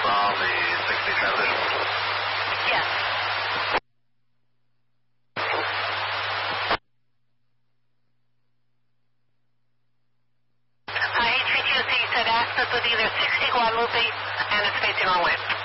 on the 60 transition? Yes. HVTOC said access with either 60 Guadalupe and it's facing wrong way.